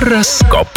Гороскоп.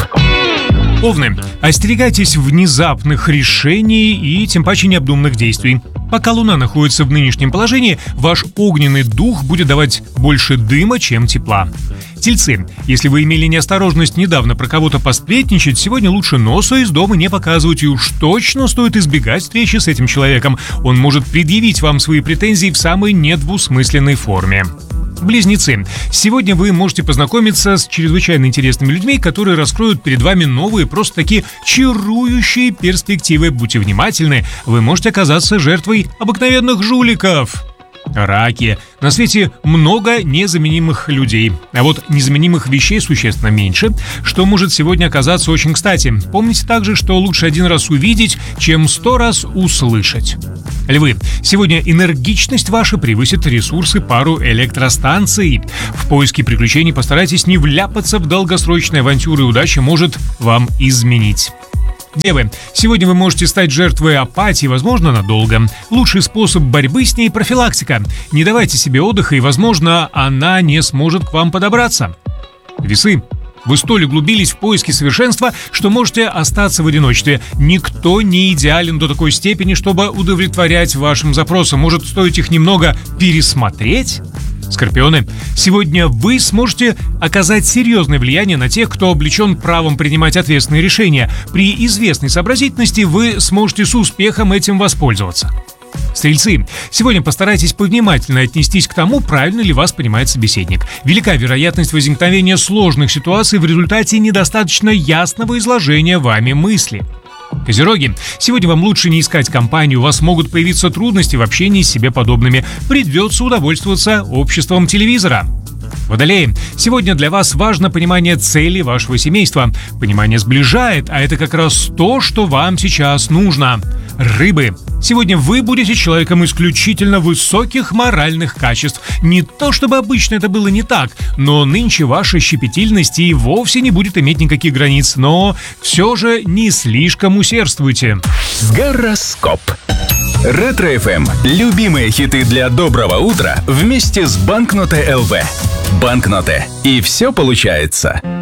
Овны, остерегайтесь внезапных решений и тем паче необдуманных действий. Пока Луна находится в нынешнем положении, ваш огненный дух будет давать больше дыма, чем тепла. Тельцы, если вы имели неосторожность недавно про кого-то посплетничать, сегодня лучше носа из дома не показывать, и уж точно стоит избегать встречи с этим человеком. Он может предъявить вам свои претензии в самой недвусмысленной форме. Близнецы, сегодня вы можете познакомиться с чрезвычайно интересными людьми, которые раскроют перед вами новые, просто такие чарующие перспективы. Будьте внимательны, вы можете оказаться жертвой обыкновенных жуликов. Раки. На свете много незаменимых людей, а вот незаменимых вещей существенно меньше, что может сегодня оказаться очень кстати. Помните также, что лучше один раз увидеть, чем 100 раз услышать. Львы. Сегодня энергичность ваша превысит ресурсы пару электростанций. В поиске приключений постарайтесь не вляпаться в долгосрочные авантюры, удача может вам изменить. Девы, сегодня вы можете стать жертвой апатии, возможно, надолго. Лучший способ борьбы с ней – профилактика. Не давайте себе отдыха, и, возможно, она не сможет к вам подобраться. Весы. Вы столь углубились в поиски совершенства, что можете остаться в одиночестве. Никто не идеален до такой степени, чтобы удовлетворять вашим запросам. Может, стоит их немного пересмотреть? Скорпионы, сегодня вы сможете оказать серьезное влияние на тех, кто облечен правом принимать ответственные решения. При известной сообразительности вы сможете с успехом этим воспользоваться. Стрельцы, сегодня постарайтесь повнимательно отнестись к тому, правильно ли вас понимает собеседник. Велика вероятность возникновения сложных ситуаций в результате недостаточно ясного изложения вами мысли. Козероги, сегодня вам лучше не искать компанию, у вас могут появиться трудности в общении с себе подобными. Придется удовольствоваться обществом телевизора. Водолеи, сегодня для вас важно понимание цели вашего семейства. Понимание сближает, а это как раз то, что вам сейчас нужно. Рыбы, сегодня вы будете человеком исключительно высоких моральных качеств. Не то чтобы обычно это было не так, но нынче ваша щепетильность и вовсе не будет иметь никаких границ. Но все же не слишком усердствуйте. Гороскоп. Ретро-ФМ. Любимые хиты для доброго утра вместе с Банкноте ЛВ. Банкноте. И все получается.